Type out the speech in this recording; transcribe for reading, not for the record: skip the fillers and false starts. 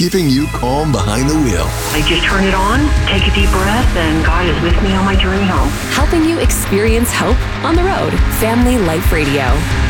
keeping you calm behind the wheel. I just turn it on, take a deep breath, and God is with me on my journey home. Helping you experience hope on the road. Family Life Radio.